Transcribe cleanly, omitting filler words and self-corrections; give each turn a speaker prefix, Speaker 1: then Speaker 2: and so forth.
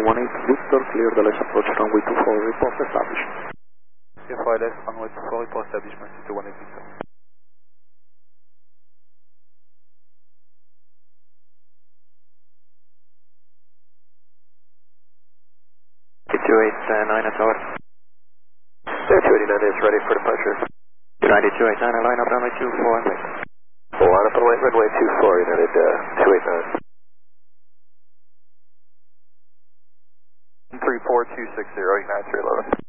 Speaker 1: 18 Victor, clear the left approach runway 24, report established.
Speaker 2: CFI left, runway 24, report establishment, 18 Victor.
Speaker 3: 289 at tower.
Speaker 4: 289 is ready for departure.
Speaker 3: United 289, line up runway 24 and wait.
Speaker 4: Line up runway 24, United 289.
Speaker 2: 34260, United 311.